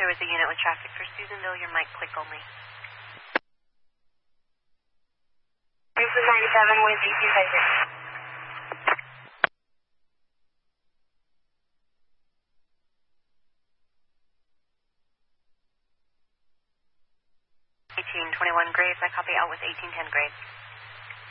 there was a unit with traffic for Susanville. Your mic click only. Houston 97 with 1800. 1821 Graves, I copy out with 1810 Graves.